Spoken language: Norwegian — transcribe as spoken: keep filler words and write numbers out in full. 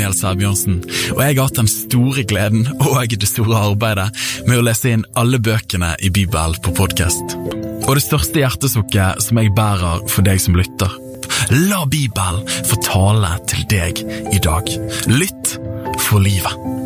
Daniel Sæbjørnsen, og jeg har hatt den store gleden og det store arbeidet med å lese inn alle bøkene i Bibelen på podcast. Og det største hjertesukket som jeg bærer for deg som lytter. La Bibelen få tale til deg i dag. Lytt for livet.